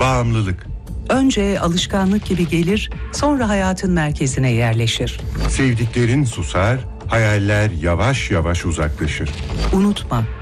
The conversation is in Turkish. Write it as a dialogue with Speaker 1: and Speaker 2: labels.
Speaker 1: Bağımlılık.
Speaker 2: Önce alışkanlık gibi gelir, sonra hayatın merkezine yerleşir.
Speaker 1: Sevdiklerin susar, hayaller yavaş yavaş uzaklaşır.
Speaker 2: Unutma,